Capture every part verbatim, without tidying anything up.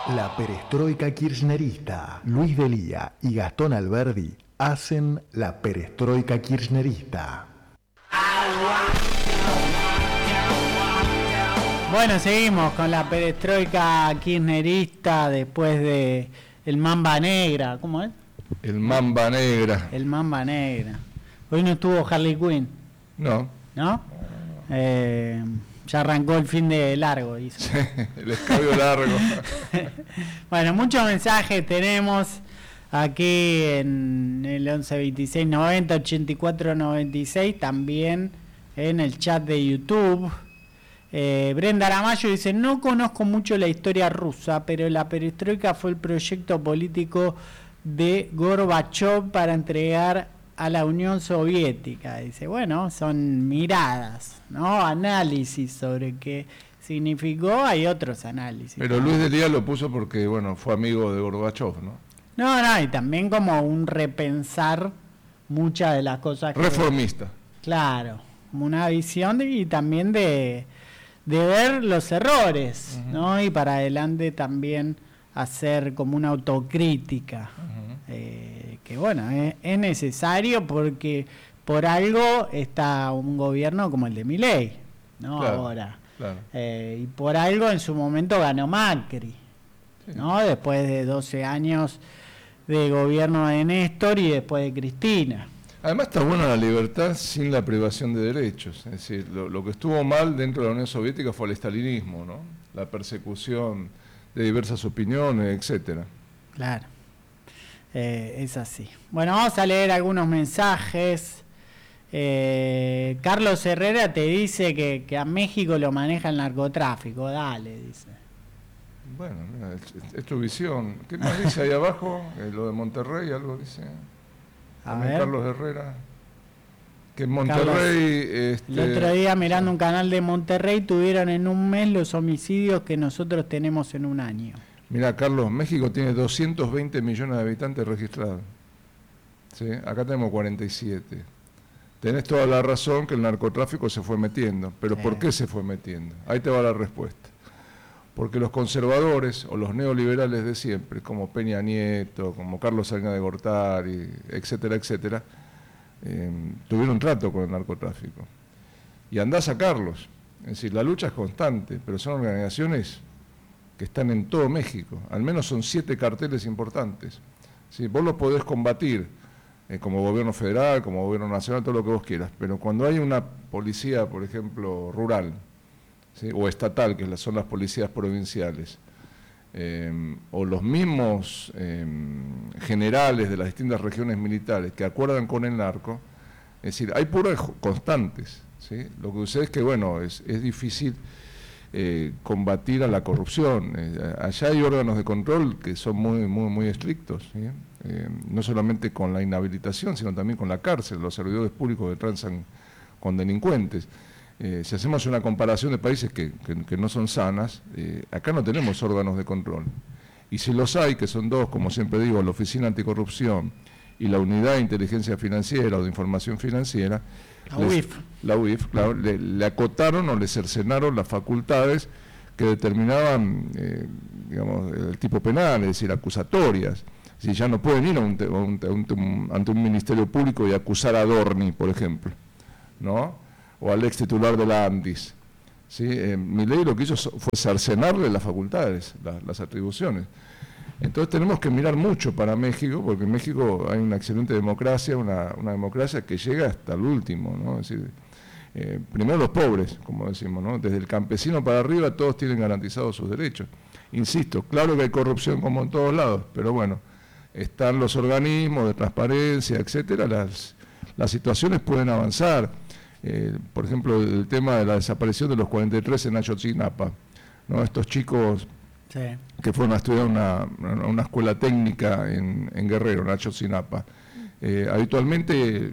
La perestroika kirchnerista. Luis Delía y Gastón Alberdi hacen la perestroika kirchnerista. Bueno, seguimos con la perestroika kirchnerista después de el Mamba Negra. ¿Cómo es? El Mamba Negra. El Mamba Negra. Hoy no estuvo Harley Quinn. No. ¿No? Eh, ya arrancó el fin de largo, dice. Sí, el escabio largo. Bueno, muchos mensajes tenemos aquí en el once veintiséis noventa ochenta y cuatro noventa y seis, también en el chat de YouTube. Eh, Brenda Aramayo dice: no conozco mucho la historia rusa, pero la perestroika fue el proyecto político de Gorbachov para entregar a la Unión Soviética. Dice, bueno, son miradas, ¿no? Análisis sobre qué significó, hay otros análisis. Pero Luis Delía lo puso porque, bueno, fue amigo de Gorbachov, ¿no? No, no, y también como un repensar muchas de las cosas que... Reformista. Claro, como una visión de, y también de, de ver los errores, uh-huh. ¿no? Y para adelante también hacer como una autocrítica. Uh-huh. Eh, que bueno, es, es necesario porque por algo está un gobierno como el de Milei, ¿no? Claro, ahora. Claro. Eh, y por algo en su momento ganó Macri, sí. ¿no? Después de doce años de gobierno de Néstor y después de Cristina. Además está buena la libertad sin la privación de derechos. Es decir, lo, lo que estuvo mal dentro de la Unión Soviética fue el estalinismo, ¿no? La persecución de diversas opiniones, etcétera. Claro. Eh, es así. Bueno, vamos a leer algunos mensajes. Eh, Carlos Herrera te dice que, que a México lo maneja el narcotráfico. Dale, dice. Bueno, mira, es, es tu visión. ¿Qué más dice ahí abajo? Eh, lo de Monterrey, algo dice. A ver. Carlos Herrera. Que en Monterrey... Este, el otro día mirando un canal de Monterrey tuvieron en un mes los homicidios que nosotros tenemos en un año. Mira, Carlos, México tiene doscientos veinte millones de habitantes registrados. ¿Sí? Acá tenemos cuarenta y siete. Tenés toda la razón que el narcotráfico se fue metiendo. ¿Pero sí. por qué se fue metiendo? Ahí te va la respuesta. Porque los conservadores o los neoliberales de siempre, como Peña Nieto, como Carlos Salinas de Gortari, etcétera, etcétera, eh, tuvieron trato con el narcotráfico. Y andá a sacarlos. Es decir, la lucha es constante, pero son organizaciones que están en todo México, al menos son siete carteles importantes. ¿Sí? Vos los podés combatir eh, como gobierno federal, como gobierno nacional, todo lo que vos quieras, pero cuando hay una policía, por ejemplo, rural, ¿sí? o estatal, que son las policías provinciales, eh, o los mismos eh, generales de las distintas regiones militares que acuerdan con el narco, es decir, hay puras constantes. ¿Sí? Lo que sucede es que, bueno, es, es difícil Eh, combatir a la corrupción. Eh, allá hay órganos de control que son muy muy muy estrictos, ¿sí? eh, no solamente con la inhabilitación, sino también con la cárcel, los servidores públicos que transan con delincuentes. Eh, si hacemos una comparación de países que, que, que no son sanas, eh, acá no tenemos órganos de control. Y si los hay, que son dos, como siempre digo, la Oficina Anticorrupción y la Unidad de Inteligencia Financiera o de Información Financiera, La U I F. La U I F, claro, le, le acotaron o le cercenaron las facultades que determinaban, eh, digamos, el tipo penal, es decir, acusatorias. Si ya no pueden ir a un, a un, a un, ante un ministerio público y acusar a Dorni, por ejemplo, ¿no? O al ex titular de la ANDIS. ¿Sí? Eh, Milei lo que hizo fue cercenarle las facultades, la, las atribuciones. Entonces tenemos que mirar mucho para México, porque en México hay una excelente democracia, una, una democracia que llega hasta el último, ¿no? Es decir, eh, primero los pobres, como decimos, ¿no? Desde el campesino para arriba todos tienen garantizados sus derechos. Insisto, claro que hay corrupción como en todos lados, pero bueno, están los organismos de transparencia, etcétera, las, las situaciones pueden avanzar. Eh, por ejemplo, el tema de la desaparición de los cuarenta y tres en Ayotzinapa, ¿no? Estos chicos... Sí. que fueron a estudiar una, una escuela técnica en, en Guerrero, en Ayotzinapa. Eh, habitualmente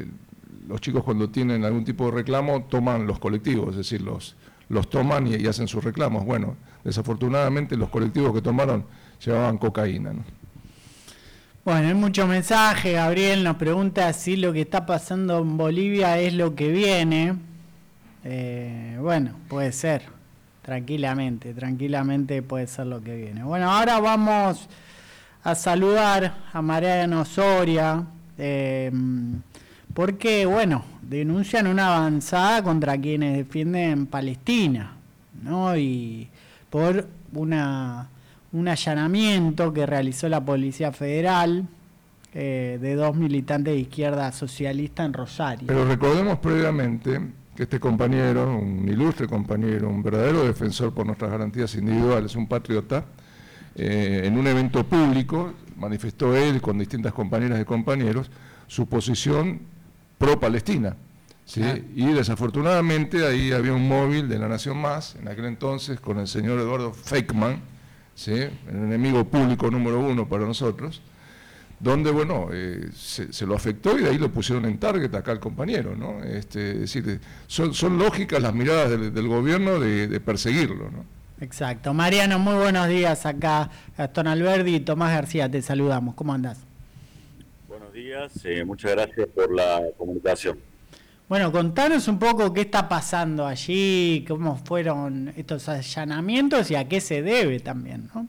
los chicos cuando tienen algún tipo de reclamo toman los colectivos, es decir, los, los toman y, y hacen sus reclamos. Bueno, desafortunadamente los colectivos que tomaron llevaban cocaína, ¿no? Bueno, hay mucho mensaje. Gabriel nos pregunta si lo que está pasando en Bolivia es lo que viene. Eh, bueno, puede ser. tranquilamente, tranquilamente puede ser lo que viene. Bueno, ahora vamos a saludar a Mariano Soria, eh, porque, bueno, denuncian una avanzada contra quienes defienden Palestina, ¿no? Y por una un allanamiento que realizó la Policía Federal eh, de dos militantes de izquierda socialista en Rosario. Pero recordemos previamente que este compañero, un ilustre compañero, un verdadero defensor por nuestras garantías individuales, un patriota, eh, en un evento público manifestó él con distintas compañeras y compañeros su posición pro-Palestina. ¿Sí? Ah. Y desafortunadamente ahí había un móvil de La Nación Más, en aquel entonces, con el señor Eduardo Feikman, ¿sí? El enemigo público número uno para nosotros, donde, bueno, eh, se, se lo afectó y de ahí lo pusieron en target acá al compañero, ¿no? Este, es decir, son, son lógicas las miradas del, del gobierno de, de perseguirlo, ¿no? Exacto. Mariano, muy buenos días acá. Gastón Alberdi y Tomás García, te saludamos. ¿Cómo andás? Buenos días, eh, muchas gracias por la comunicación. Bueno, contanos un poco qué está pasando allí, cómo fueron estos allanamientos y a qué se debe también, ¿no?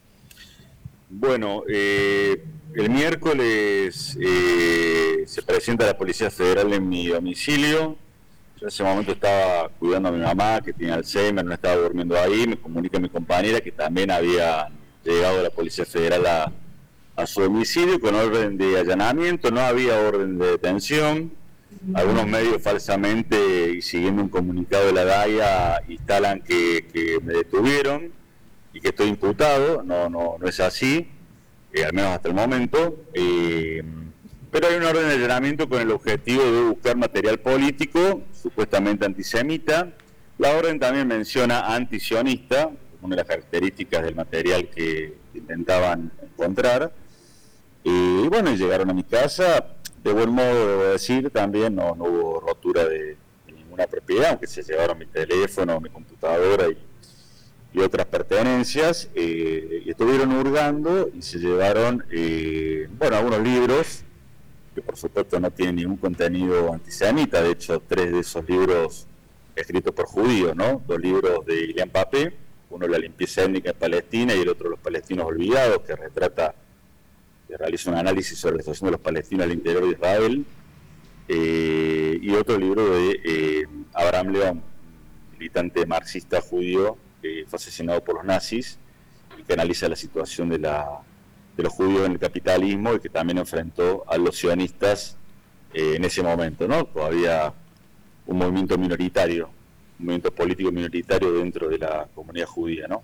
Bueno, eh, el miércoles eh, se presenta la Policía Federal en mi domicilio. Yo en ese momento estaba cuidando a mi mamá, que tenía Alzheimer, no estaba durmiendo ahí. Me comunica mi compañera que también había llegado la Policía Federal a, a su domicilio con orden de allanamiento. No había orden de detención. Algunos medios falsamente y siguiendo un comunicado de la D A I A instalan que, que me detuvieron y que estoy imputado. No, no, no es así, eh, al menos hasta el momento. Eh, pero hay una orden de allanamiento con el objetivo de buscar material político, supuestamente antisemita. La orden también menciona antisionista, una de las características del material que intentaban encontrar. Y bueno, llegaron a mi casa. De buen modo, debo decir, también no, no hubo rotura de, de ninguna propiedad, aunque se llevaron mi teléfono, mi computadora y, y otras pertenencias, eh, y estuvieron hurgando y se llevaron, eh, bueno, algunos libros, que por supuesto no tienen ningún contenido antisemita. De hecho, tres de esos libros escritos por judíos, ¿no? Dos libros de Ilan Pappé, uno La limpieza étnica en Palestina y el otro Los palestinos olvidados, que retrata que realiza un análisis sobre la situación de los palestinos al interior de Israel, eh, y otro libro de eh, Abraham León, militante marxista judío que fue asesinado por los nazis y que analiza la situación de, la, de los judíos en el capitalismo y que también enfrentó a los sionistas eh, en ese momento, ¿no? Todavía un movimiento minoritario, un movimiento político minoritario dentro de la comunidad judía, ¿no?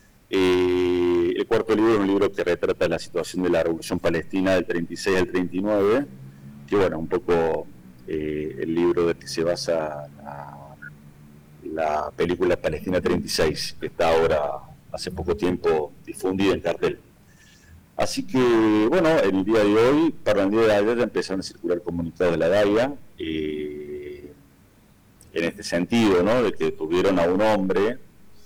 Eh, el cuarto libro es un libro que retrata la situación de la Revolución Palestina del treinta y seis al treinta y nueve, que bueno, un poco eh, el libro del que se basa la, la película Palestina treinta y seis, que está ahora hace poco tiempo difundida en cartel. Así que, bueno, el día de hoy, para el día de ayer, ya empezaron a circular comunicados de la D A I A, eh, en este sentido, ¿no?, de que detuvieron a un hombre.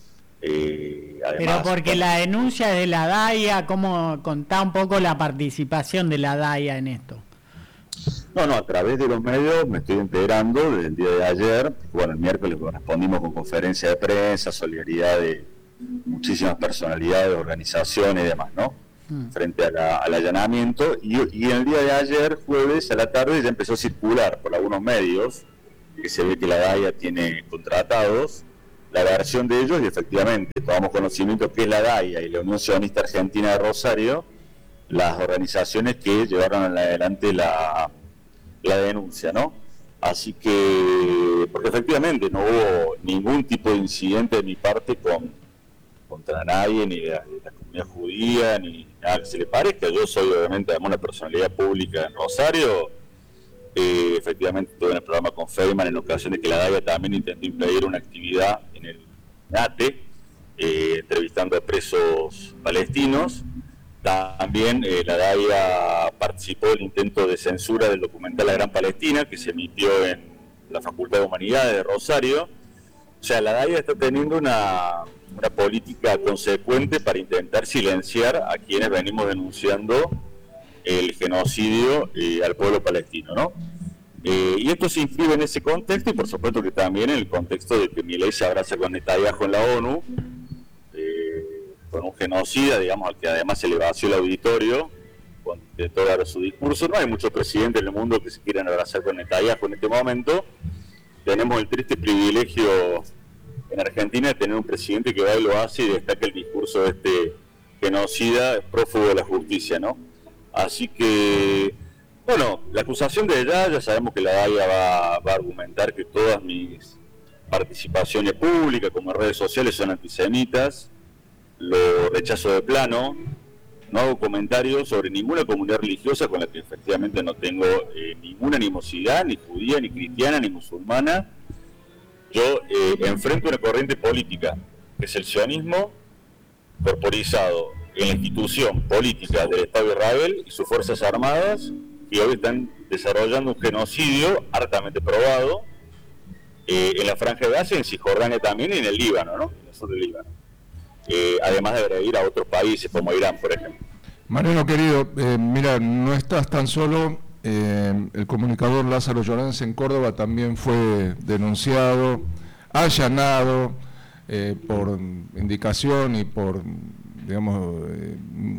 Eh, además, Pero porque bueno, la denuncia de la D A I A, ¿cómo contá un poco la participación de la D A I A en esto? No, no, a través de los medios me estoy enterando desde el día de ayer. Bueno, el miércoles respondimos con conferencia de prensa, solidaridad de muchísimas personalidades, organizaciones y demás, ¿no? Mm. Frente a la, al allanamiento. Y, y el día de ayer, jueves, a la tarde, ya empezó a circular por algunos medios que se ve que la D A I A tiene contratados la versión de ellos, y efectivamente tomamos conocimiento que es la D A I A y la Unión Sionista Argentina de Rosario las organizaciones que llevaron adelante la, la denuncia, ¿no? Así que, porque efectivamente no hubo ningún tipo de incidente de mi parte con contra nadie, ni de la, de la comunidad judía, ni nada que se le parezca. Yo soy obviamente una personalidad pública en Rosario. Eh, efectivamente estuve en el programa con Feynman en ocasión de que la D A I A también intentó impedir una actividad en el NATE, eh, entrevistando a presos palestinos. También eh, la D A I A participó del intento de censura del documental La Gran Palestina, que se emitió en la Facultad de Humanidades de Rosario. O sea, la D A I A está teniendo una, una política consecuente para intentar silenciar a quienes venimos denunciando el genocidio eh, al pueblo palestino, ¿no? Eh, y esto se inscribe en ese contexto y por supuesto que también en el contexto de que Milei se abraza con Netanyahu en la ONU, eh, con un genocida, digamos, al que además se le vació el auditorio de todo su discurso. No hay muchos presidentes en el mundo que se quieran abrazar con Netanyahu en este momento. Tenemos el triste privilegio en Argentina de tener un presidente que va y lo hace y destaca el discurso de este genocida, prófugo de la justicia, ¿no? Así que, bueno, la acusación de ella, ya sabemos que la D A I A va, va a argumentar que todas mis participaciones públicas, como en redes sociales, son antisemitas. Lo rechazo de plano. No hago comentarios sobre ninguna comunidad religiosa con la que efectivamente no tengo eh, ninguna animosidad, ni judía, ni cristiana, ni musulmana. Yo eh, enfrento una corriente política, que es el sionismo, corporizado en la institución política del Estado de Israel y sus Fuerzas Armadas, que hoy están desarrollando un genocidio hartamente probado eh, en la Franja de Gaza, en Cisjordania también y en el Líbano, ¿no? En el sur del Líbano. Eh, además de agredir a otros países como Irán, por ejemplo. Mariano querido, eh, mira, no estás tan solo, eh, el comunicador Lázaro Llorens en Córdoba también fue denunciado, allanado eh, por indicación y por, digamos, eh,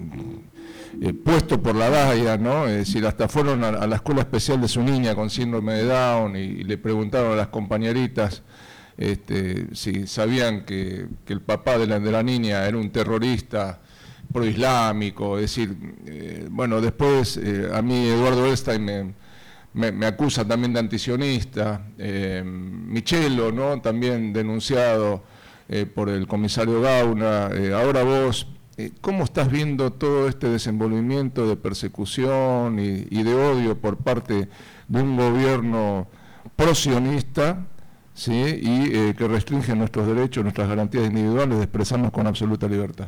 eh, puesto por la D A I A, ¿no? Es decir, hasta fueron a, a la escuela especial de su niña con síndrome de Down y, y le preguntaron a las compañeritas Este, si sabían que, que el papá de la, de la niña era un terrorista proislámico, es decir, eh, bueno, después eh, a mí Eduardo Elstein me, me, me acusa también de antisionista, eh, Michelo, ¿no? También denunciado eh, por el comisario Gauna, eh, ahora vos, eh, ¿cómo estás viendo todo este desenvolvimiento de persecución y, y de odio por parte de un gobierno prosionista? Sí, y eh, que restringe nuestros derechos, nuestras garantías individuales de expresarnos con absoluta libertad.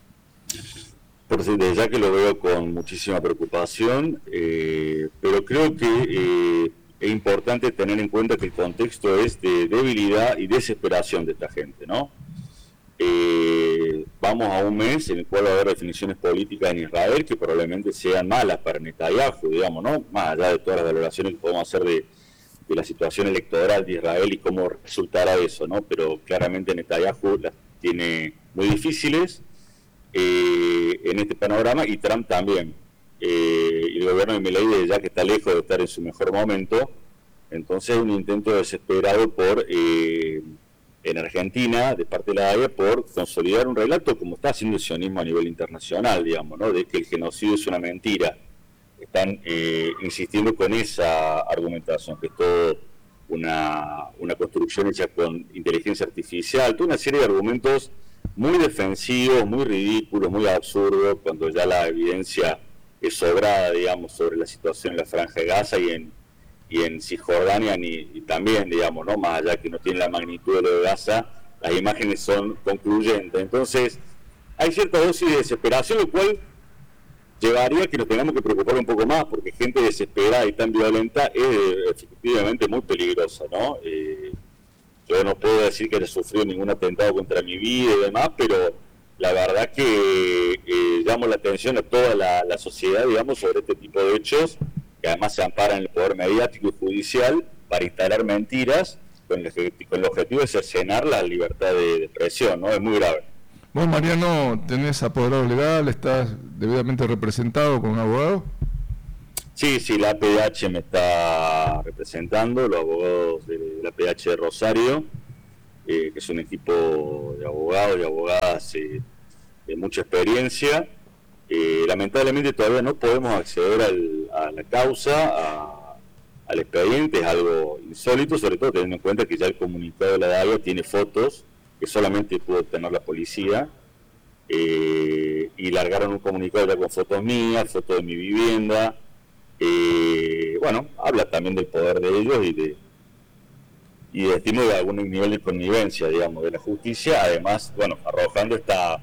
Por desde ya que lo veo con muchísima preocupación, eh, pero creo que eh, es importante tener en cuenta que el contexto es de debilidad y desesperación de esta gente, ¿no? Eh, vamos a un mes en el cual va a haber definiciones políticas en Israel que probablemente sean malas para Netanyahu, digamos, ¿no? Más allá de todas las valoraciones que podemos hacer de de la situación electoral de Israel y cómo resultará eso, ¿no? Pero claramente Netanyahu las tiene muy difíciles eh, en este panorama y Trump también. Eh, y el gobierno de Milei ya que está lejos de estar en su mejor momento, entonces un intento desesperado por eh, en Argentina, de parte de la D A I A, por consolidar un relato como está haciendo el sionismo a nivel internacional, digamos, ¿no? De que el genocidio es una mentira. Están eh, insistiendo con esa argumentación, que es todo una, una construcción hecha con inteligencia artificial, toda una serie de argumentos muy defensivos, muy ridículos, muy absurdos, cuando ya la evidencia es sobrada, digamos, sobre la situación en la Franja de Gaza y en, y en Cisjordania, ni, y también, digamos, no más allá que no tiene la magnitud de lo de Gaza, las imágenes son concluyentes. Entonces, hay cierta dosis de desesperación, lo cual llevaría a que nos tengamos que preocupar un poco más, porque gente desesperada y tan violenta es efectivamente muy peligrosa, ¿no? Eh, yo no puedo decir que haya sufrido ningún atentado contra mi vida y demás, pero la verdad que eh, llamo la atención a toda la, la sociedad, digamos, sobre este tipo de hechos, que además se amparan en el poder mediático y judicial para instalar mentiras con el, con el objetivo de cercenar la libertad de, de expresión, ¿no? Es muy grave. Vos, Mariano, tenés apoderado legal, estás debidamente representado con un abogado. Sí, sí, la A P D H me está representando, los abogados de la A P D H de Rosario, eh, que es un equipo de abogados y abogadas eh, de mucha experiencia. Eh, lamentablemente todavía no podemos acceder al, a la causa, a, al expediente, es algo insólito, sobre todo teniendo en cuenta que ya el comunicado de la D A I A tiene fotos que solamente pudo obtener la policía, eh, y largaron un comunicado ya con fotos mías, fotos de mi vivienda. Eh, bueno, habla también del poder de ellos y de y de estimo de algún nivel de connivencia, digamos, de la justicia, además, bueno, arrojando esta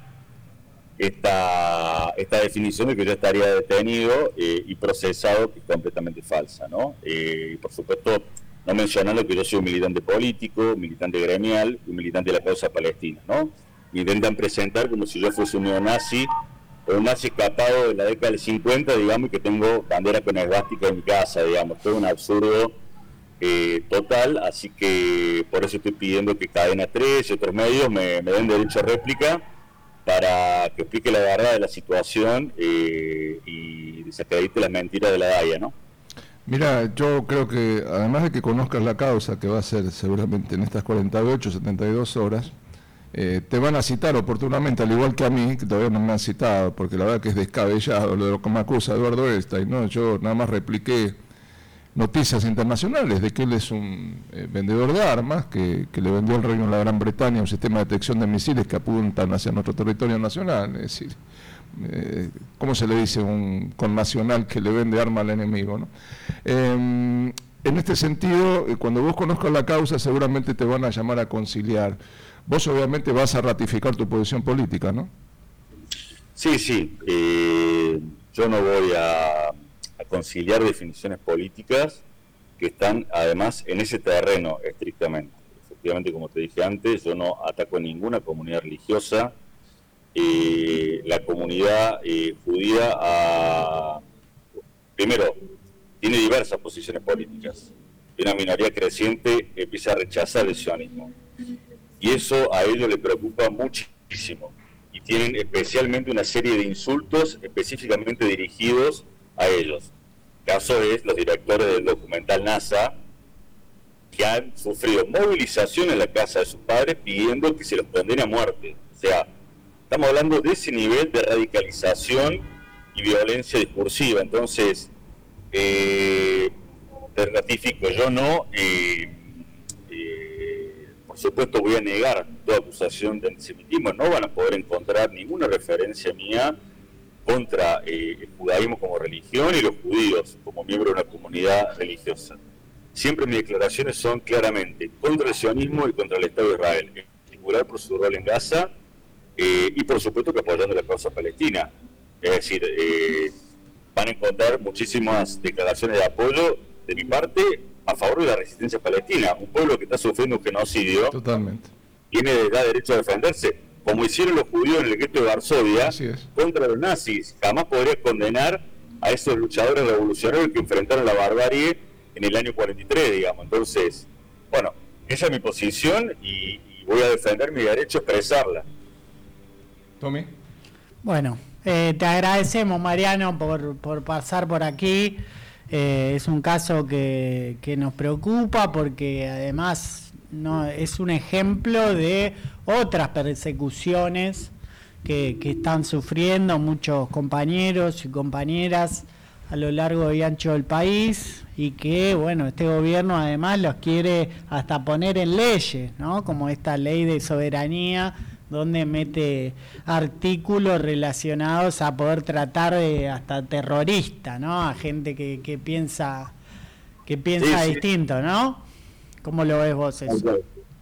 esta esta definición de que yo estaría detenido eh, y procesado, que es completamente falsa, ¿no? Eh, y por supuesto, no mencionando que yo soy un militante político, militante gremial y un militante de la causa palestina, ¿no? Me intentan presentar como si yo fuese un neonazi o un nazi escapado de la década del cincuenta, digamos, y que tengo bandera con esvástica en mi casa, digamos, todo un absurdo eh, total, así que por eso estoy pidiendo que Cadena tres y otros medios me, me den derecho a réplica para que explique la verdad de la situación eh, y desacredite las mentiras de la D A I A, ¿no? Mira, yo creo que además de que conozcas la causa, que va a ser seguramente en estas cuarenta y ocho, setenta y dos horas, eh, te van a citar oportunamente, al igual que a mí, que todavía no me han citado, porque la verdad que es descabellado lo de lo que me acusa Eduardo Elstein, ¿no? Yo nada más repliqué noticias internacionales de que él es un eh, vendedor de armas, que, que le vendió al Reino de la Gran Bretaña un sistema de detección de misiles que apuntan hacia nuestro territorio nacional, es decir, Eh, ¿cómo se le dice un connacional que le vende arma al enemigo, ¿no? Eh, en este sentido, eh, cuando vos conozcas la causa, seguramente te van a llamar a conciliar. Vos obviamente vas a ratificar tu posición política, ¿no? Sí, sí. Eh, yo no voy a, a conciliar definiciones políticas que están además en ese terreno estrictamente. Efectivamente, como te dije antes, yo no ataco a ninguna comunidad religiosa. Eh, la comunidad eh, judía ha, primero tiene diversas posiciones políticas y una minoría creciente empieza a rechazar el sionismo y eso a ellos les preocupa muchísimo y tienen especialmente una serie de insultos específicamente dirigidos a ellos. Caso es los directores del documental NASA, que han sufrido movilización en la casa de sus padres pidiendo que se los condene a muerte. O sea, estamos hablando de ese nivel de radicalización y violencia discursiva. Entonces, eh, te ratifico, yo no, eh, eh, por supuesto voy a negar toda acusación de antisemitismo. No van a poder encontrar ninguna referencia mía contra eh, el judaísmo como religión y los judíos como miembros de una comunidad religiosa. Siempre mis declaraciones son claramente contra el sionismo y contra el Estado de Israel, en particular por su rol en Gaza, Eh, y por supuesto que apoyando la causa palestina. Es decir, eh, van a encontrar muchísimas declaraciones de apoyo de mi parte a favor de la resistencia palestina, un pueblo que está sufriendo un genocidio. Totalmente. Tiene da derecho a defenderse, como hicieron los judíos en el gueto de Varsovia contra los nazis. Jamás podría condenar a esos luchadores revolucionarios que enfrentaron la barbarie en el año cuarenta y tres, digamos. Entonces, bueno, esa es mi posición y, y voy a defender mi derecho a expresarla. Tommy. Bueno, eh, te agradecemos, Mariano, por, por pasar por aquí. Eh, es un caso que, que nos preocupa porque además no es un ejemplo de otras persecuciones que, que están sufriendo muchos compañeros y compañeras a lo largo y ancho del país y que, bueno, este gobierno además los quiere hasta poner en leyes, ¿no? Como esta ley de soberanía, donde mete artículos relacionados a poder tratar de hasta terrorista, ¿no? A gente que, que piensa que piensa sí, distinto, ¿no? ¿Cómo lo ves vos eso?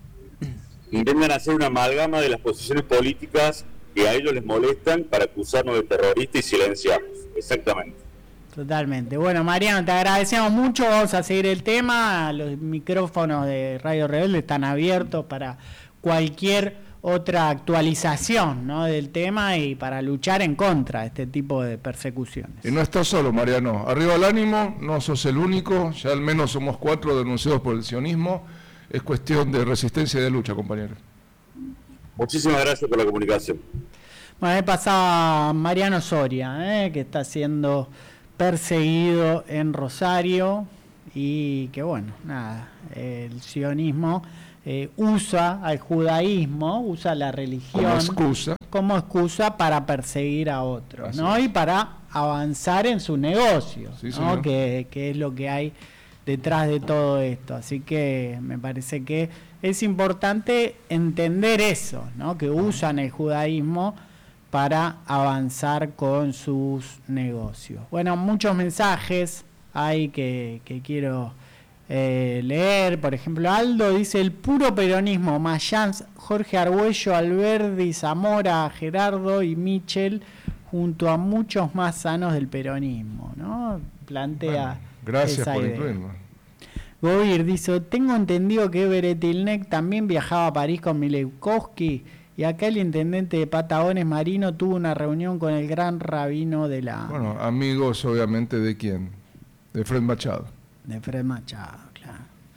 Intentan hacer una amalgama de las posiciones políticas que a ellos les molestan para acusarnos de terroristas y silenciarnos. Exactamente. Totalmente. Bueno, Mariano, te agradecemos mucho. Vamos a seguir el tema. Los micrófonos de Radio Rebelde están abiertos para cualquier otra actualización, ¿no?, del tema y para luchar en contra de este tipo de persecuciones. Y no estás solo, Mariano. Arriba el ánimo, no sos el único, ya al menos somos cuatro denunciados por el sionismo. Es cuestión de resistencia y de lucha, compañeros. Muchísimas gracias por la comunicación. Bueno, ahí pasaba Mariano Soria, ¿eh?, que está siendo perseguido en Rosario y que, bueno, nada, el sionismo Eh, usa al judaísmo, usa la religión como excusa, como excusa para perseguir a otros, Así ¿no? es. Y para avanzar en su negocio, sí, ¿no? Que, que es lo que hay detrás de todo esto. Así que me parece que es importante entender eso, ¿no? Que usan el judaísmo para avanzar con sus negocios. Bueno, muchos mensajes hay que, que quiero Eh, leer. Por ejemplo, Aldo dice: el puro peronismo, Mayans, Jorge Argüello, Alberdi, Zamora, Gerardo y Michel, junto a muchos más sanos del peronismo, ¿no? Plantea. Bueno, gracias esa por idea. incluirlo. Govir dice: tengo entendido que Beretilnec también viajaba a París con Mileikowski y acá el intendente de Patagones, Marino, tuvo una reunión con el gran rabino de la... Bueno, amigos obviamente de quién, de Fred Machado. De Fred Machado, claro.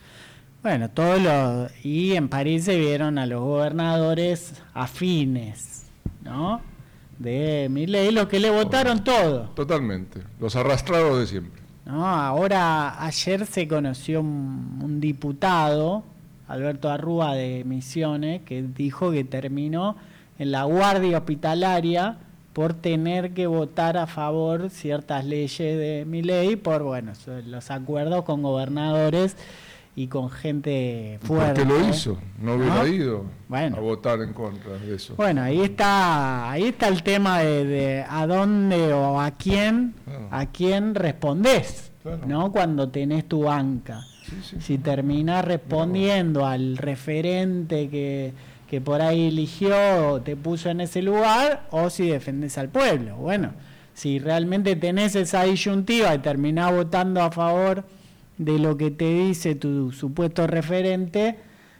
Bueno, todos los... Y en París se vieron a los gobernadores afines, ¿no? De Milei, los que le votaron todo. Totalmente, los arrastrados de siempre. No, ahora, ayer se conoció un, un diputado, Alberto Arrúa de Misiones, que dijo que terminó en la guardia hospitalaria por tener que votar a favor ciertas leyes de Milei por, bueno, los acuerdos con gobernadores y con gente fuerte. ¿Por qué lo hizo? No hubiera ¿No? ido bueno. a votar en contra de eso. Bueno, ahí está, ahí está el tema de, de a dónde o a quién, claro. a quién respondés, claro. ¿no? Cuando tenés tu banca. Sí, sí. Si terminás respondiendo claro. al referente que, que por ahí eligió o te puso en ese lugar, o si defendés al pueblo. Bueno, si realmente tenés esa disyuntiva y terminás votando a favor de lo que te dice tu supuesto referente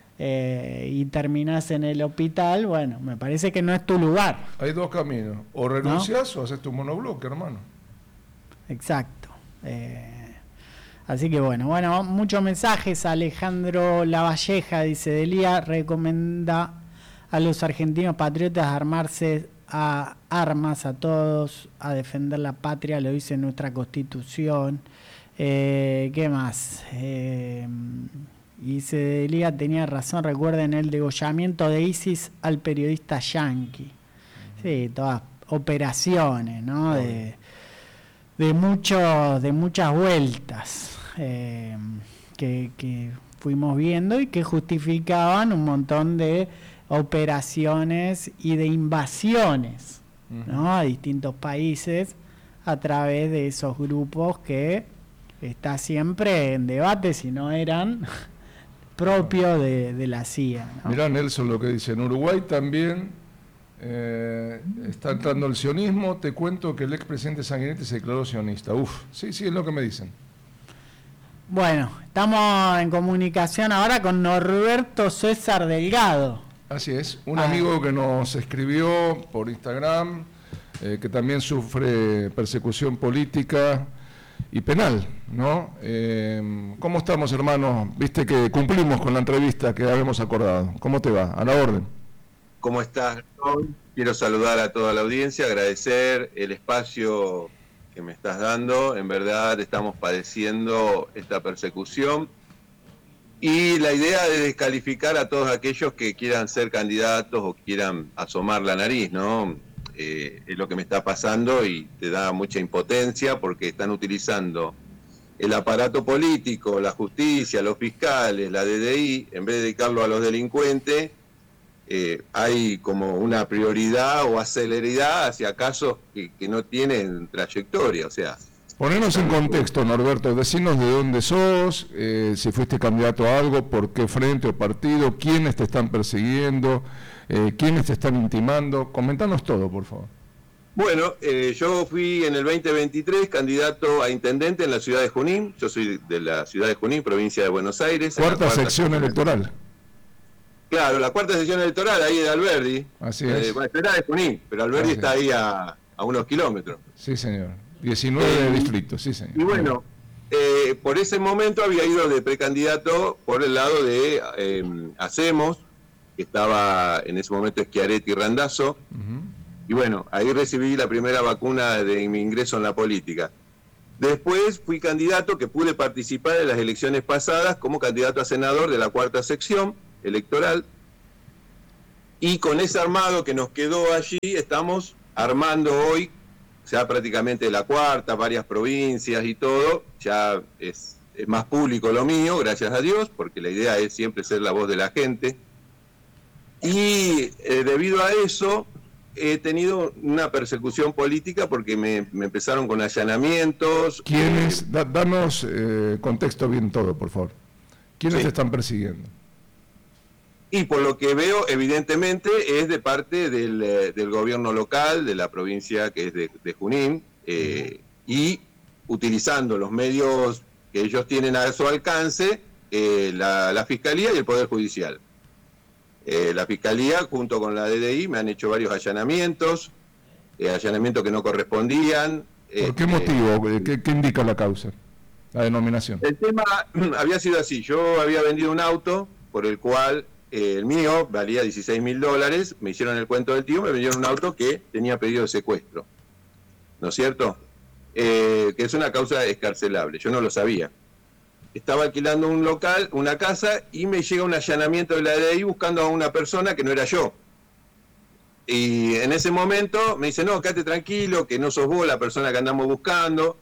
eh, y terminás en el hospital, bueno, me parece que no es tu lugar. Hay dos caminos, o renunciás ¿no? o haces tu monobloque, hermano. Exacto. Eh, así que bueno, bueno, muchos mensajes. Alejandro Lavalleja dice, Delía recomienda a los argentinos patriotas armarse a armas a todos, a defender la patria, lo dice nuestra Constitución. Eh, ¿Qué más? Eh, dice Delía tenía razón, recuerden el degollamiento de ISIS al periodista yanqui. Sí, todas operaciones, ¿no? De, de muchos, de muchas vueltas eh, que, que fuimos viendo y que justificaban un montón de operaciones y de invasiones, ¿no? A distintos países a través de esos grupos que está siempre en debate si no eran propios de, de la C I A, ¿no? Mirá, Nelson, lo que dice, en Uruguay también eh, está entrando el sionismo. Te cuento que el expresidente Sanguinetti se declaró sionista. Uf, sí, sí, es lo que me dicen. Bueno, estamos en comunicación ahora con Norberto César Delgado. Así es, un ah. amigo que nos escribió por Instagram, eh, que también sufre persecución política y penal, ¿no? Eh, ¿Cómo estamos, hermano? Viste que cumplimos con la entrevista que habíamos acordado. ¿Cómo te va? A la orden. ¿Cómo estás? Quiero saludar a toda la audiencia, agradecer el espacio que me estás dando. En verdad estamos padeciendo esta persecución y la idea de descalificar a todos aquellos que quieran ser candidatos o quieran asomar la nariz, ¿no? Eh, es lo que me está pasando y te da mucha impotencia porque están utilizando el aparato político, la justicia, los fiscales, la D D I, en vez de dedicarlo a los delincuentes, eh, hay como una prioridad o aceleridad hacia casos que, que no tienen trayectoria, o sea... Ponernos en contexto, Norberto, decinos de dónde sos, eh, si fuiste candidato a algo, por qué frente o partido, quiénes te están persiguiendo, eh, quiénes te están intimando. Comentanos todo, por favor. Bueno, eh, yo fui en el veinte veintitrés candidato a intendente en la ciudad de Junín. Yo soy de la ciudad de Junín, provincia de Buenos Aires. Cuarta, cuarta sección sección electoral. Claro, la cuarta sección electoral ahí de Alberdi. Así es. Eh, bueno, era de Junín, pero Alberdi Así está ahí a, a unos kilómetros. Sí, señor. diecinueve eh, distritos, sí, señor. Y bueno, eh, por ese momento había ido de precandidato por el lado de eh, Hacemos, que estaba en ese momento Schiaretti y Randazzo. Uh-huh. Y bueno, ahí recibí la primera vacuna de mi ingreso en la política. Después fui candidato, que pude participar en las elecciones pasadas como candidato a senador de la cuarta sección electoral. Y con ese armado que nos quedó allí, estamos armando hoy, ya prácticamente la cuarta, varias provincias y todo. Ya es, es más público lo mío, gracias a Dios, porque la idea es siempre ser la voz de la gente. Y eh, debido a eso... he tenido una persecución política porque me, me empezaron con allanamientos. ¿Quiénes? Eh, da, danos eh, contexto bien todo, por favor. ¿Quiénes sí. te están persiguiendo? Y por lo que veo, evidentemente, es de parte del, eh, del gobierno local, de la provincia que es de, de Junín, eh, y utilizando los medios que ellos tienen a su alcance, eh, la, la Fiscalía y el Poder Judicial. Eh, la Fiscalía, junto con la D D I, me han hecho varios allanamientos, eh, allanamientos que no correspondían. ¿Por qué eh, motivo? ¿Qué, ¿Qué indica la causa? La denominación. El tema había sido así, yo había vendido un auto por el cual eh, el mío valía dieciséis mil dólares, me hicieron el cuento del tío, me vendieron un auto que tenía pedido de secuestro, ¿no es cierto? Eh, que es una causa escarcelable, yo no lo sabía. Estaba alquilando un local, una casa, y me llega un allanamiento de la D I buscando a una persona que no era yo. Y en ese momento me dice, no, quédate tranquilo, que no sos vos la persona que andamos buscando.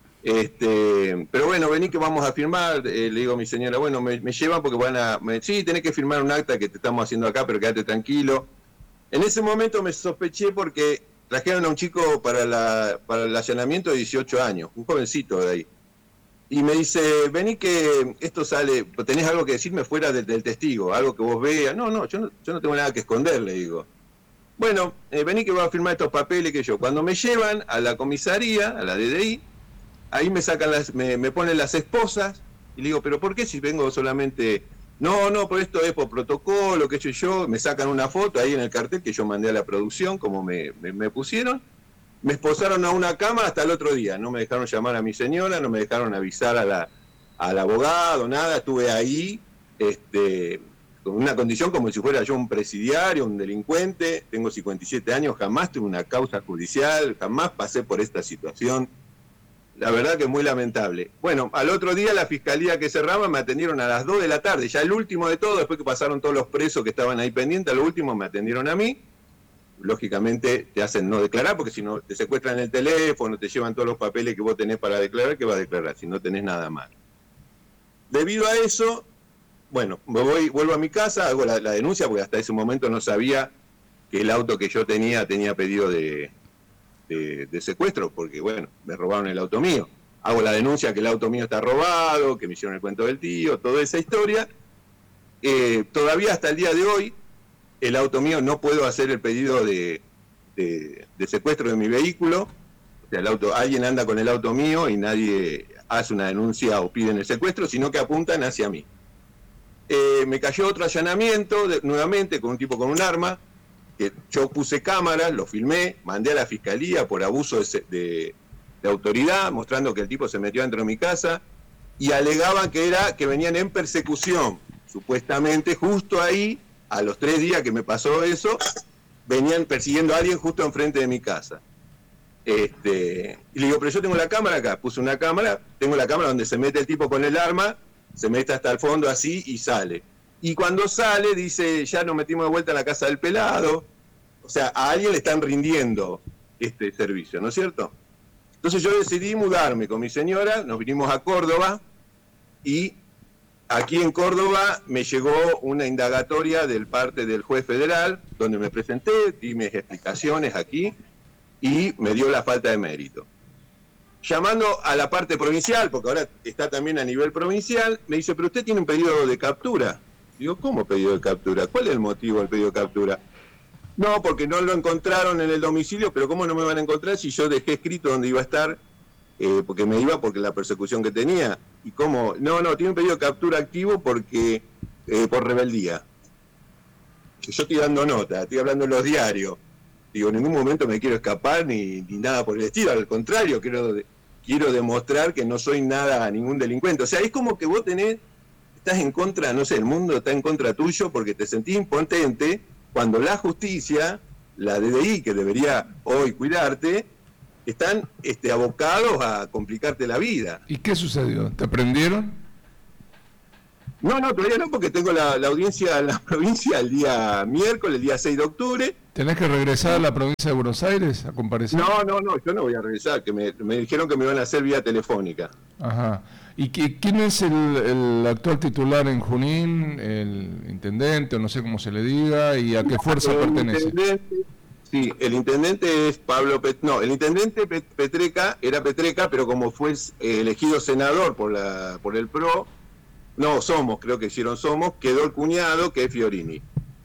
Este, pero bueno, vení que vamos a firmar. Eh, le digo a mi señora, bueno, me, me llevan porque van a... Me, sí, tenés que firmar un acta que te estamos haciendo acá, pero quédate tranquilo. En ese momento me sospeché porque trajeron a un chico para, la, para el allanamiento de dieciocho años, un jovencito de ahí. Y me dice, vení que esto sale, tenés algo que decirme fuera del, del testigo, algo que vos veas. No, no, yo no, yo no tengo nada que esconder, le digo. Bueno, eh, vení que voy a firmar estos papeles que yo. Cuando me llevan a la comisaría, a la D D I, ahí me sacan las, me, me ponen las esposas, y le digo, pero ¿por qué si vengo solamente? No, no, por esto es por protocolo, que he hecho yo, me sacan una foto ahí en el cartel que yo mandé a la producción, como me, me, me pusieron, me esposaron a una cama hasta el otro día, no me dejaron llamar a mi señora, no me dejaron avisar a la, al abogado, nada, estuve ahí, este, con una condición como si fuera yo un presidiario, un delincuente, tengo cincuenta y siete años, jamás tuve una causa judicial, jamás pasé por esta situación. La verdad que es muy lamentable. Bueno, al otro día la fiscalía que cerraba me atendieron a las dos de la tarde, ya el último de todo, después que pasaron todos los presos que estaban ahí pendientes, lo último me atendieron a mí. Lógicamente te hacen no declarar, porque si no te secuestran el teléfono, te llevan todos los papeles que vos tenés para declarar, ¿qué vas a declarar si no tenés nada más? Debido a eso, bueno, me voy, vuelvo a mi casa, hago la, la denuncia, porque hasta ese momento no sabía que el auto que yo tenía tenía pedido de... De, de secuestro, porque bueno, me robaron el auto mío. Hago la denuncia que el auto mío está robado, que me hicieron el cuento del tío, toda esa historia. Eh, todavía hasta el día de hoy, el auto mío no puedo hacer el pedido de, de, de secuestro de mi vehículo. O sea, el auto, alguien anda con el auto mío y nadie hace una denuncia o piden el secuestro, sino que apuntan hacia mí. Eh, me cayó otro allanamiento, de, nuevamente, con un tipo con un arma, que yo puse cámaras, lo filmé, mandé a la fiscalía por abuso de, de, de autoridad, mostrando que el tipo se metió dentro de mi casa, y alegaban que era que venían en persecución, supuestamente justo ahí, a los tres días que me pasó eso, venían persiguiendo a alguien justo enfrente de mi casa. Este, y le digo, pero yo tengo la cámara acá, puse una cámara, tengo la cámara donde se mete el tipo con el arma, se mete hasta el fondo así y sale. Y cuando sale, dice, ya nos metimos de vuelta a la casa del pelado. O sea, a alguien le están rindiendo este servicio, ¿no es cierto? Entonces yo decidí mudarme con mi señora, nos vinimos a Córdoba, y aquí en Córdoba me llegó una indagatoria del parte del juez federal, donde me presenté, di mis explicaciones aquí, y me dio la falta de mérito. Llamando a la parte provincial, porque ahora está también a nivel provincial, me dice, pero usted tiene un pedido de captura. Digo, ¿cómo pedido de captura? ¿Cuál es el motivo del pedido de captura? No, porque no lo encontraron en el domicilio, pero ¿cómo no me van a encontrar si yo dejé escrito dónde iba a estar? Eh, porque me iba porque la persecución que tenía. ¿Y cómo? No, no, tiene un pedido de captura activo porque eh, por rebeldía. Yo estoy dando nota, estoy hablando en los diarios. Digo, en ningún momento me quiero escapar ni, ni nada por el estilo, al contrario, quiero, quiero demostrar que no soy nada, ningún delincuente. O sea, es como que vos tenés... estás en contra, no sé, el mundo está en contra tuyo porque te sentís impotente cuando la justicia, la D D I, que debería hoy cuidarte, están este, abocados a complicarte la vida. ¿Y qué sucedió? ¿Te prendieron? No, no, todavía no, porque tengo la, la audiencia en la provincia el día miércoles, el día seis de octubre. ¿Tenés que regresar a la provincia de Buenos Aires a comparecer? No, no, no, yo no voy a regresar, que me, me dijeron que me iban a hacer vía telefónica. Ajá. ¿Y qué, quién es el, el actual titular en Junín, el intendente, o no sé cómo se le diga, y a qué fuerza el pertenece? Intendente, sí, el intendente es Pablo Pet, no, el intendente Pet, Petreca era Petreca, pero como fue eh, elegido senador por la por el P R O, no, Somos, creo que hicieron Somos, quedó el cuñado que es Fiorini.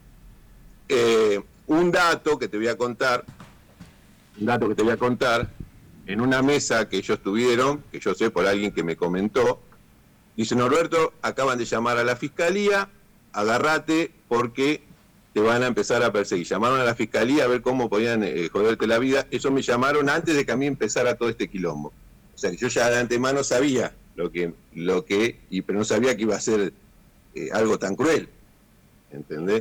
Eh, un dato que te voy a contar, un dato que te voy a contar, en una mesa que ellos tuvieron, que yo sé por alguien que me comentó, dice, Norberto, acaban de llamar a la fiscalía, agárrate porque te van a empezar a perseguir. Llamaron a la fiscalía a ver cómo podían eh, joderte la vida. Eso me llamaron antes de que a mí empezara todo este quilombo. O sea, que yo ya de antemano sabía lo que, lo que, y pero no sabía que iba a ser eh, algo tan cruel, ¿entendés?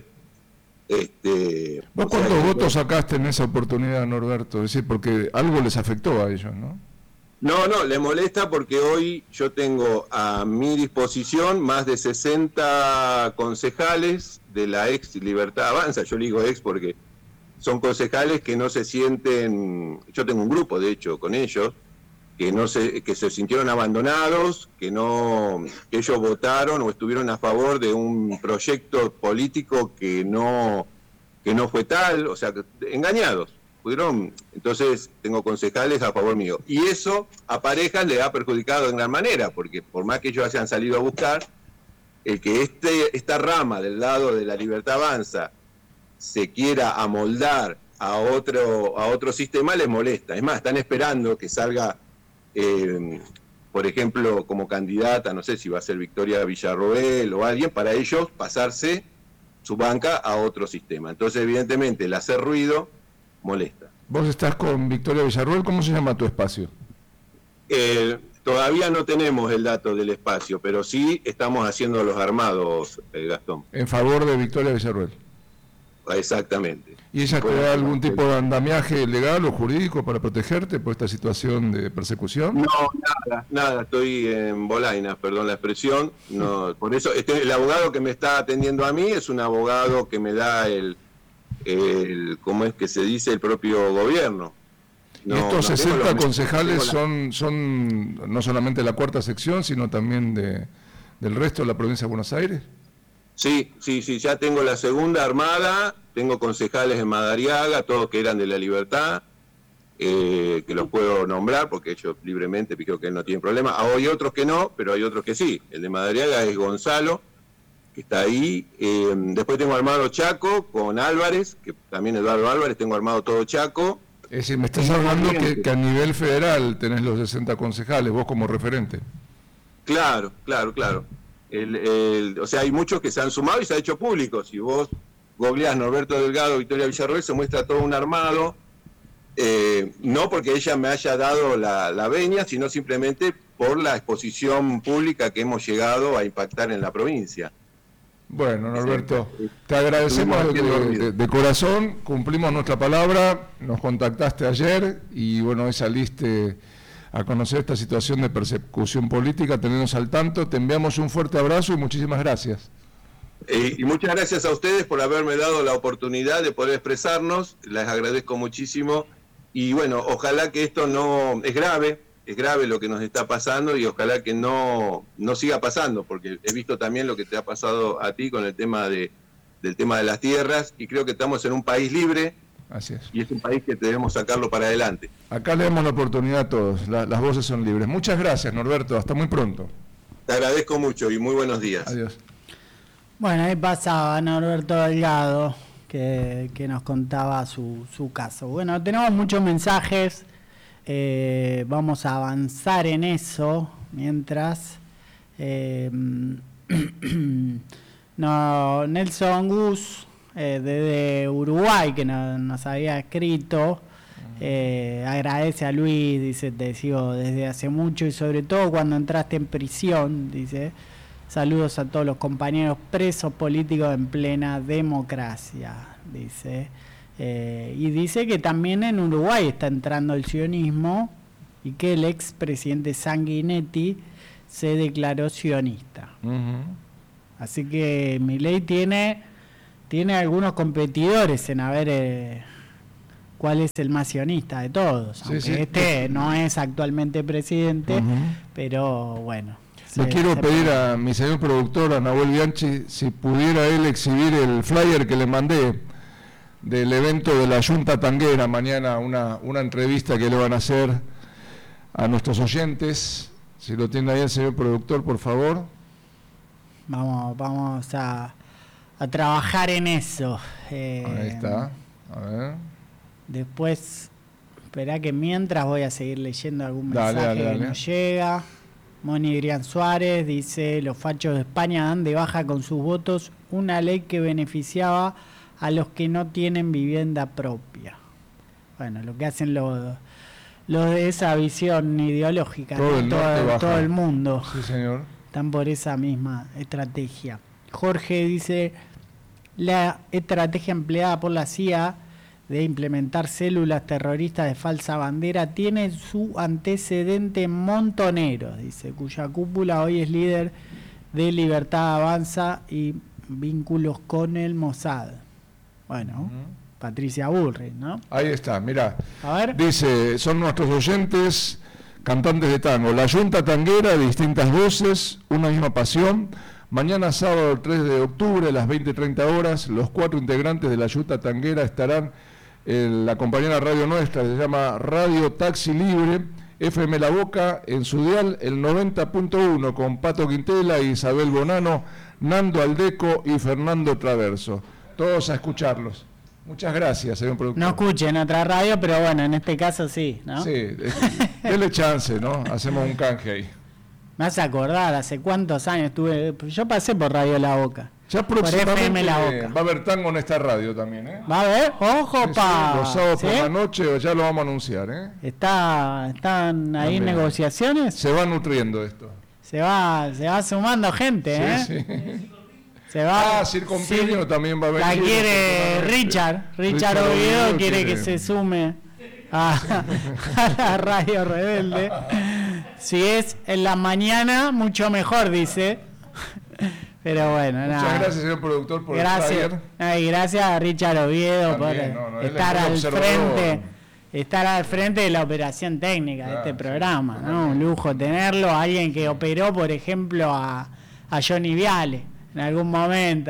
Este, ¿Vos cuántos votos sacaste en esa oportunidad, Norberto? Es decir, porque algo les afectó a ellos, ¿no? No, no, le molesta porque hoy yo tengo a mi disposición más de sesenta concejales de la ex Libertad Avanza. Yo le digo ex porque son concejales que no se sienten, yo tengo un grupo de hecho con ellos, que no se, que se sintieron abandonados, que no, que ellos votaron o estuvieron a favor de un proyecto político que no, que no fue tal, o sea, engañados. Pudieron, entonces tengo concejales a favor mío. Y eso a parejas le ha perjudicado en gran manera, porque por más que ellos hayan salido a buscar, el que este, esta rama del lado de la Libertad Avanza se quiera amoldar a otro, a otro sistema les molesta. Es más, están esperando que salga, eh, por ejemplo, como candidata, no sé si va a ser Victoria Villarroel o alguien, para ellos pasarse su banca a otro sistema. Entonces, evidentemente, el hacer ruido molesta. Vos estás con Victoria Villarroel, ¿cómo se llama tu espacio? Eh, todavía no tenemos el dato del espacio, pero sí estamos haciendo los armados, eh, Gastón. En favor de Victoria Villarroel. Exactamente. ¿Y ella te da algún tipo de andamiaje legal o jurídico para protegerte por esta situación de persecución? No, nada, nada, estoy en bolainas, perdón la expresión. No, por eso este, el abogado que me está atendiendo a mí es un abogado que me da el, el ¿cómo es que se dice? El propio gobierno. No, ¿Y estos no sesenta los, concejales la... son, son no solamente de la cuarta sección, sino también de, del resto de la provincia de Buenos Aires? Sí, sí, sí, ya tengo la segunda armada, tengo concejales en Madariaga, todos que eran de la Libertad, eh, que los puedo nombrar porque ellos libremente, creo que él no tiene problema. Ah, hay otros que no, pero hay otros que sí. El de Madariaga es Gonzalo, que está ahí. Eh, después tengo armado Chaco con Álvarez, que también Eduardo Álvarez, tengo armado todo Chaco. Es decir, me estás hablando que, que a nivel federal tenés los sesenta concejales, vos como referente. Claro, claro, claro. El, el, o sea, hay muchos que se han sumado y se ha hecho público. Si vos googleás Norberto Delgado, Victoria Villarroel, se muestra todo un armado, eh, no porque ella me haya dado la, la venia, sino simplemente por la exposición pública que hemos llegado a impactar en la provincia. Bueno, Norberto, te agradecemos de, de, de corazón, cumplimos nuestra palabra, nos contactaste ayer y bueno, hoy saliste a conocer esta situación de persecución política, tenernos al tanto, te enviamos un fuerte abrazo y muchísimas gracias. Eh, y muchas gracias a ustedes por haberme dado la oportunidad de poder expresarnos, les agradezco muchísimo y bueno, ojalá que esto no, es grave, es grave lo que nos está pasando y ojalá que no, no siga pasando, porque he visto también lo que te ha pasado a ti con el tema de, del tema de las tierras y creo que estamos en un país libre. Así es. Y es un país que debemos sacarlo para adelante. Acá le damos la oportunidad a todos, la, las voces son libres. Muchas gracias, Norberto, hasta muy pronto. Te agradezco mucho y muy buenos días. Adiós. Bueno, ahí pasaba Norberto Delgado, que, que nos contaba su, su caso. Bueno, tenemos muchos mensajes, eh, vamos a avanzar en eso, mientras... Eh, no, Nelson Gus... Eh, desde Uruguay, que no, nos había escrito, eh, agradece a Luis, dice, te sigo desde hace mucho y sobre todo cuando entraste en prisión, dice, saludos a todos los compañeros presos políticos en plena democracia, dice, eh, y dice que también en Uruguay está entrando el sionismo y que el expresidente Sanguinetti se declaró sionista. Uh-huh. Así que Milei tiene... Tiene algunos competidores en a ver eh, cuál es el más sionista de todos. Aunque sí, sí. este no es actualmente presidente, uh-huh. pero bueno. Le se, quiero se pedir puede. a mi señor productor, a Nahuel Bianchi, si pudiera él exhibir el flyer que le mandé del evento de la Junta Tanguera. Mañana una, una entrevista que le van a hacer a nuestros oyentes. Si lo tiene ahí el señor productor, por favor. Vamos, vamos a... a trabajar en eso. Eh, Ahí está. A ver. Después, esperá que mientras voy a seguir leyendo algún dale, mensaje dale, dale. que nos llega. Moni Grian Suárez dice, los fachos de España dan de baja con sus votos una ley que beneficiaba a los que no tienen vivienda propia. Bueno, lo que hacen los, los de esa visión ideológica, todo, ¿no? el, todo, todo el mundo. Sí, señor. Están por esa misma estrategia. Jorge dice, la estrategia empleada por la C I A de implementar células terroristas de falsa bandera tiene su antecedente en Montoneros, dice, cuya cúpula hoy es líder de Libertad Avanza y vínculos con el Mossad. Bueno, uh-huh. Patricia Bullrich, ¿no? Ahí está, mirá. A ver. Dice, son nuestros oyentes, cantantes de tango. La Yunta Tanguera, distintas voces, una misma pasión. Mañana sábado tres de octubre a las veinte treinta horas, los cuatro integrantes de la Yunta Tanguera estarán en la compañera radio nuestra, se llama Radio Taxi Libre, F M La Boca, en su dial el noventa punto uno, con Pato Quintela, Isabel Bonano, Nando Aldeco y Fernando Traverso. Todos a escucharlos. Muchas gracias, señor productor. No escuchen otra radio, pero bueno, en este caso sí, ¿no? Sí, denle chance, ¿no? Hacemos un canje ahí. Me hace acordar, hace cuántos años estuve, yo pasé por Radio La Boca. Ya próximamente por F M La Boca. Va a haber tango en esta radio también, ¿eh? Va a haber, ojo, sí, pa. Sí, los sábados ¿Sí? por la noche ya lo vamos a anunciar, ¿eh? Está, ¿Están ahí también. negociaciones? Se va nutriendo esto. Se va, se va sumando gente, sí, ¿eh? Sí. Se va, ah, Circompeño Cir también va a venir. La quiere Richard, Richard, Richard Oviedo, Oviedo quiere, quiere que se sume a, a la Radio Rebelde. Si es en la mañana, mucho mejor, dice. Pero bueno, Muchas nada. gracias, señor productor, por gracias, el ay, gracias a Richard Oviedo también, por no, no, estar al frente, estar al frente de la operación técnica claro, de este programa, sí, ¿no? Un lujo tenerlo, alguien que operó, por ejemplo, a, a Johnny Viale en algún momento.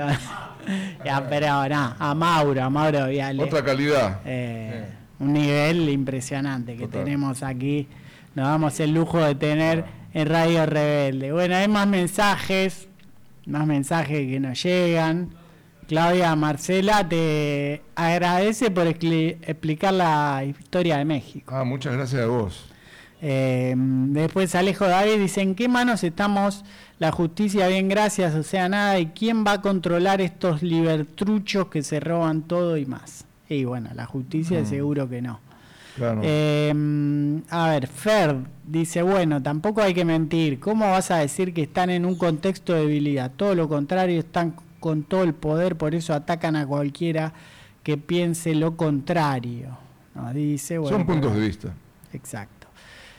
Ya, pero no, a Mauro, a Mauro Viale. Otra calidad. Eh, un nivel impresionante que Total. tenemos aquí. Nos damos el lujo de tener en Radio Rebelde. Bueno, hay más mensajes, más mensajes que nos llegan. Claudia Marcela te agradece por expli- explicar la historia de México. Ah, muchas gracias a vos. Eh, después Alejo David dice, ¿en qué manos estamos la justicia? Bien, gracias, o sea, nada. ¿Y quién va a controlar estos libertruchos que se roban todo y más? Y bueno, la justicia mm. seguro que no. Claro. Eh, a ver, Fer dice, bueno, tampoco hay que mentir. ¿Cómo vas a decir que están en un contexto de debilidad? Todo lo contrario, están con todo el poder, por eso atacan a cualquiera que piense lo contrario. Nos dice, bueno, son puntos de vista. Exacto.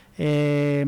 Eh,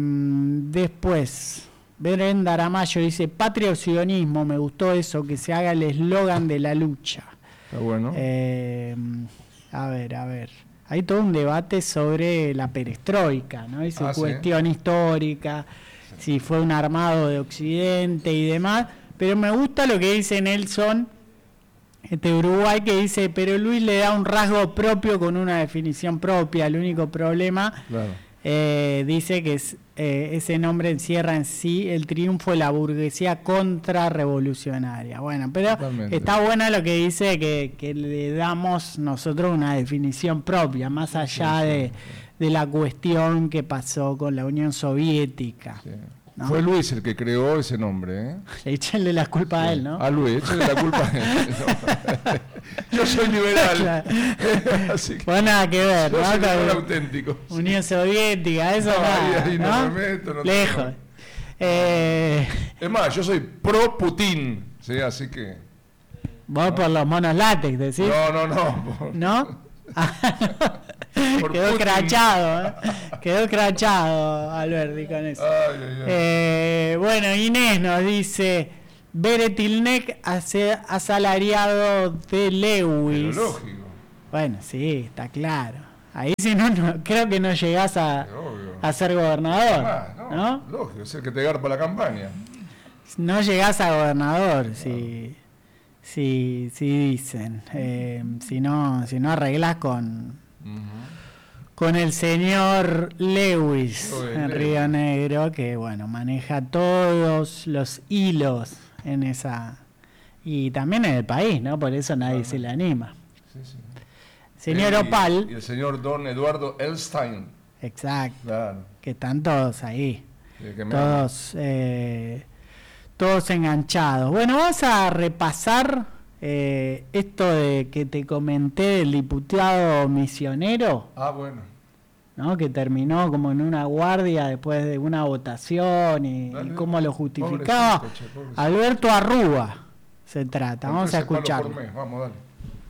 después, Brenda Aramayo dice, patria o sionismo, me gustó eso, que se haga el eslogan de la lucha. Está bueno. Eh, a ver, a ver. Hay todo un debate sobre la perestroika, ¿no? Y su ah, cuestión ¿sí? histórica, sí. si fue un armado de Occidente y demás. Pero me gusta lo que dice Nelson, este Uruguay, que dice, pero Luis le da un rasgo propio con una definición propia. El único problema, claro. eh, dice que es, eh, ese nombre encierra en sí el triunfo de la burguesía contrarrevolucionaria. Bueno, pero Totalmente. Está bueno lo que dice que, que le damos nosotros una definición propia, más allá sí, sí, de, sí. de la cuestión que pasó con la Unión Soviética. Sí. ¿No? Fue Luis el que creó ese nombre, ¿eh? Échenle la culpa sí. a él, ¿no? A Luis, échenle la culpa a él. No. Yo soy liberal. Claro. Así que bueno, nada que ver, yo ¿no? soy liberal auténtico. Unión sí. Soviética, eso no, nada, ahí, ahí ¿no? no me meto, no lejos. No. Eh... Es más, yo soy pro Putin, ¿sí? Así que... Vos no. por los monos látex, decís. No, no, no. Por... ¿No? Quedó Putin. crachado, ¿eh? Quedó crachado Alberti con eso. Ay, ay, ay. Eh, bueno, Inés nos dice, Beretilnec asalariado de Lewis. Pero lógico. Bueno, sí, está claro. Ahí si no, no creo que no llegás a, a ser gobernador. Ah, no, ¿no? Lógico, es el que te garpa la campaña. No llegás a gobernador, no. si, si, si dicen. Eh, si no, si no arreglás con... Uh-huh. con el señor Lewis oh, en Lewis. Río Negro, que bueno, maneja todos los hilos en esa, y también en el país, ¿no? Por eso nadie claro. se le anima. Sí, sí. Señor el, Opal. Y el señor Don Eduardo Elstein. Exacto. Claro. Que están todos ahí. Sí, todos, eh, todos enganchados. Bueno, vamos a repasar Eh, esto de que te comenté del diputado misionero. Ah, bueno. ¿no? Que terminó como en una guardia después de una votación y, y cómo lo justificaba. Pobrecito, che, pobrecito. Alberto Arrúa se trata, Con vamos a trece palos escucharlo. por mes. Vamos, dale.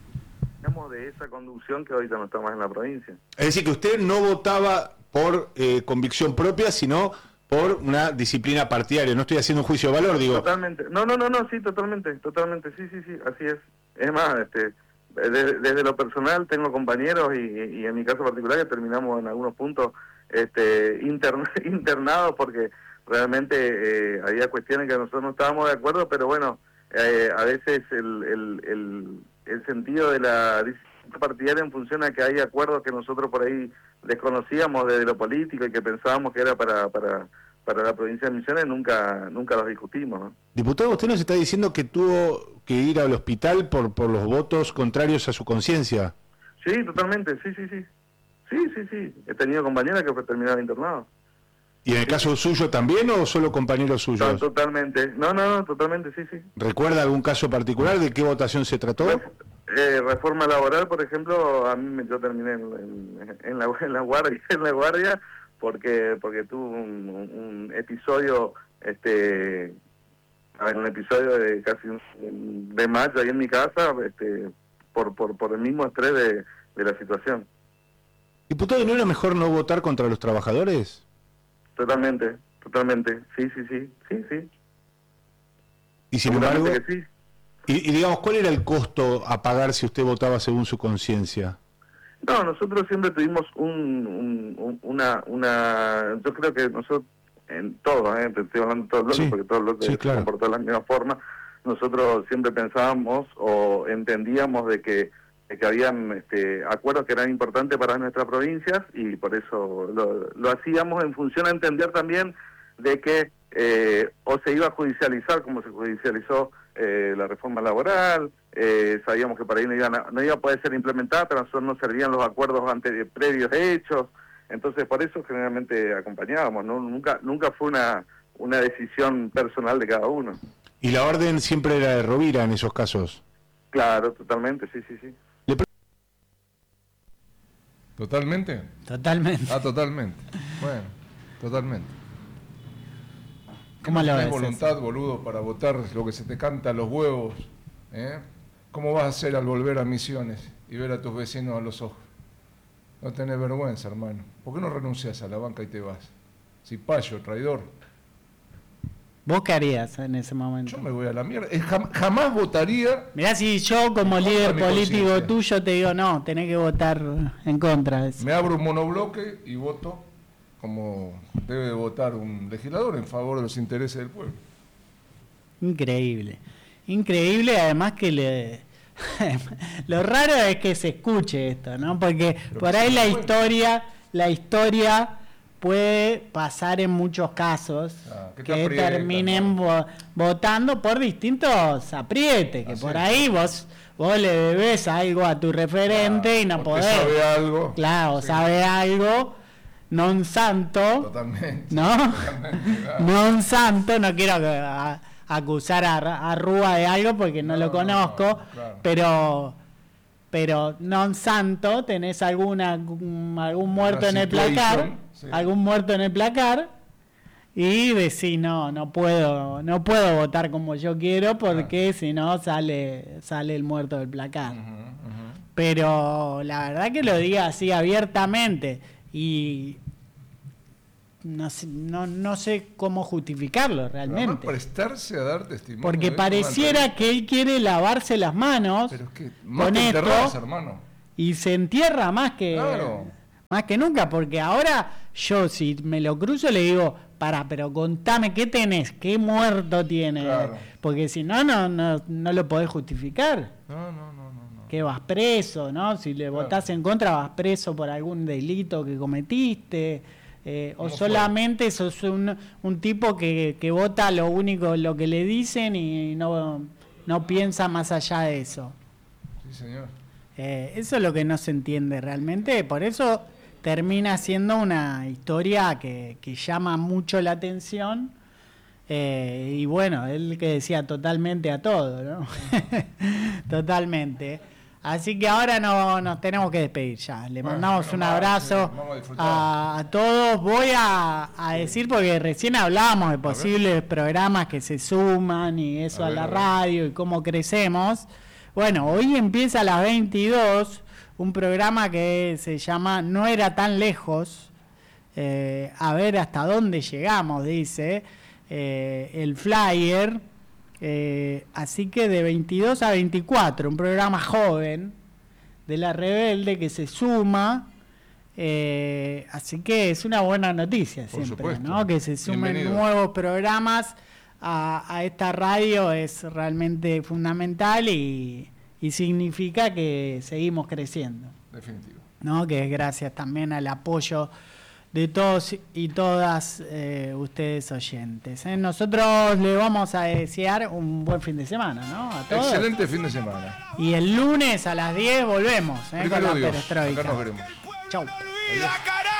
De esa conducción que ahorita no está más en la provincia. Es decir, que usted no votaba por eh, convicción propia, sino por una disciplina partidaria. No estoy haciendo un juicio de valor, digo. Totalmente. No, no, no, no, sí, totalmente, totalmente. Sí, sí, sí, así es. Es más, este, desde, desde lo personal tengo compañeros y, y en mi caso particular que terminamos en algunos puntos este, intern, internados porque realmente eh, había cuestiones que nosotros no estábamos de acuerdo, pero bueno, eh, a veces el, el, el, el sentido de la disciplina partidaria en función a que hay acuerdos que nosotros por ahí desconocíamos desde lo político y que pensábamos que era para para para la provincia de Misiones, nunca nunca los discutimos, ¿no? Diputado, usted nos está diciendo que tuvo que ir al hospital por por los votos contrarios a su conciencia. Sí, totalmente, sí, sí, sí. Sí, sí, sí. He tenido compañeras que terminaron internados. ¿Y en el caso suyo también o solo compañeros No, suyos? totalmente. No, no, no, totalmente, sí, sí. ¿Recuerda algún caso particular? ¿De qué votación se trató? Eh, reforma laboral, por ejemplo, a mí me, yo terminé en, en, en, la, en la guardia, en la guardia porque porque tuve un, un episodio, este, un episodio de casi un, de mayo ahí en mi casa, este, por por por el mismo estrés de, de la situación. Diputado, ¿no era mejor no votar contra los trabajadores? Totalmente, totalmente, sí, sí, sí, sí, sí. Y sin embargo, que sí. y, y digamos, ¿cuál era el costo a pagar si usted votaba según su conciencia? No, nosotros siempre tuvimos un, un, un, una, una, yo creo que nosotros, en todo, ¿eh? Estoy hablando de todos los Sí, porque todos los sí, se claro. comportó de la misma forma, nosotros siempre pensábamos o entendíamos de que, de que habían este, acuerdos que eran importantes para nuestras provincias y por eso lo, lo hacíamos en función a entender también de que eh, o se iba a judicializar como se judicializó eh, la reforma laboral, eh, sabíamos que para ahí no, iban a, no iba a poder ser implementada, pero a nosotros nos servían los acuerdos ante, previos hechos, entonces por eso generalmente acompañábamos, ¿no? Nunca nunca fue una, una decisión personal de cada uno. ¿Y la orden siempre era de Rovira en esos casos? Claro, totalmente, sí, sí, sí. ¿Totalmente? Totalmente. Ah, totalmente. Bueno, totalmente. ¿Cómo no lo tenés ves? voluntad, boludo, para votar lo que se te canta a los huevos? ¿Eh? ¿Cómo vas a hacer al volver a Misiones y ver a tus vecinos a los ojos? No tenés vergüenza, hermano. ¿Por qué no renuncias a la banca y te vas? Cipayo, traidor. ¿Vos qué harías en ese momento? Yo me voy a la mierda. Eh, jam- jamás votaría. Mirá, si yo como En contra líder de mi político conciencia. tuyo te digo, no, tenés que votar en contra de eso. Me abro un monobloque y voto como debe de votar un legislador en favor de los intereses del pueblo. Increíble. Increíble, además que le... Lo raro es que se escuche esto, ¿no? Porque Pero por que ahí se la puede. historia, la historia puede pasar en muchos casos Ah, que te que aprietan, terminen ¿no? vo- votando por distintos aprietes, que Así por es. ahí vos vos le debes algo a tu referente y no Porque podés. sabe algo. Claro, Sí, sabe algo, non santo, Totalmente. ¿no? Totalmente, claro. Non santo, no quiero que- a- acusar a, a Rúa de algo porque no, No, lo no, conozco, no, claro. pero pero non santo, tenés alguna algún muerto en el situation, placar, sí. algún muerto en el placar y decís no, no puedo, no puedo votar como yo quiero porque si no sale sale el muerto del placar. Ujú, ujú. Pero la verdad que lo diga así abiertamente y no sé, no, no sé cómo justificarlo Pero además realmente. prestarse a dar testimonio. Porque de esto pareciera durante- que él quiere lavarse las manos Pero es que más con te esto enterrás, hermano. y se entierra más que Claro. más que nunca, porque ahora yo si me lo cruzo le digo, pará, pero contame qué tenés, qué muerto tiene, Claro. porque si no, no, no, no lo podés justificar. No, no, no, no. no. Que vas preso, ¿no? Si le Claro. votás en contra, vas preso por algún delito que cometiste. Eh, o ¿Cómo solamente sos un, un tipo que, que vota lo único, lo que le dicen y no, no piensa más allá de eso. Sí, señor. Eh, eso es lo que no se entiende realmente. Por eso termina siendo una historia que, que llama mucho la atención. Eh, y bueno, él que decía totalmente a todo, ¿no? Totalmente. Así que ahora no, nos tenemos que despedir ya. Le Bueno, mandamos bueno, un vamos, abrazo sí, vamos a disfrutar. a, a todos. Voy a, a decir, porque recién hablábamos de posibles programas que se suman y eso A a, ver, la a ver. radio y cómo crecemos. Bueno, hoy empieza a las veintidós un programa que se llama No era tan lejos. Eh, a ver hasta dónde llegamos, dice eh, el flyer. Eh, así que de veintidós a veinticuatro, un programa joven de La Rebelde que se suma. Eh, así que es una buena noticia Por siempre, supuesto. ¿no? Que se sumen Bienvenido. nuevos programas a, a esta radio es realmente fundamental y, y significa que seguimos creciendo, Definitivo. ¿no? Que es gracias también al apoyo de todos y todas eh, ustedes oyentes. ¿eh? Nosotros le vamos a desear un buen fin de semana, ¿no? A todos. Excelente fin de semana. Y el lunes a las diez volvemos ¿eh? con Primero la Dios. perestroika. Acá nos veremos. Chau. Adiós.